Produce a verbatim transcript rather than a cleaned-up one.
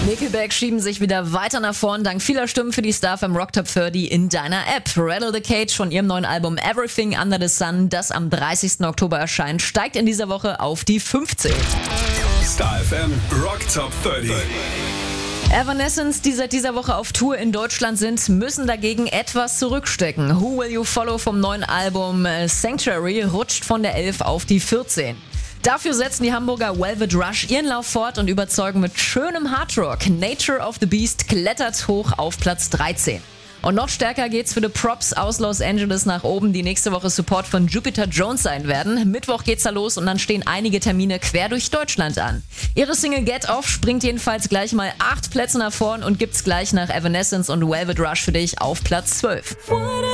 Nickelback schieben sich wieder weiter nach vorn, dank vieler Stimmen für die Star F M Rock Top dreißig in deiner App. Rattle the Cage von ihrem neuen Album Everything Under the Sun, das am dreißigsten Oktober erscheint, steigt in dieser Woche auf die fünfzehn. Star F M Rock Top dreißig. Evanescence, die seit dieser Woche auf Tour in Deutschland sind, müssen dagegen etwas zurückstecken. Who Will You Follow vom neuen Album Sanctuary rutscht von der elf auf die vierzehn. Dafür setzen die Hamburger Velvet Rush ihren Lauf fort und überzeugen mit schönem Hardrock. Nature of the Beast klettert hoch auf Platz dreizehn. Und noch stärker geht's für The Props aus Los Angeles nach oben, die nächste Woche Support von Jupiter Jones sein werden. Mittwoch geht's da los und dann stehen einige Termine quer durch Deutschland an. Ihre Single Get Off springt jedenfalls gleich mal acht Plätze nach vorn und gibt's gleich nach Evanescence und Velvet Rush für dich auf Platz zwölf.